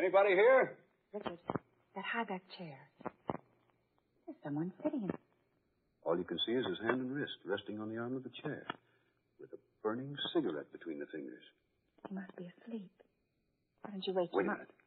Anybody here? Richard, that high-back chair. There's someone sitting in it. All you can see is his hand and wrist resting on the arm of the chair, with a burning cigarette between the fingers. He must be asleep. Why don't you wake Wait him a up? minute.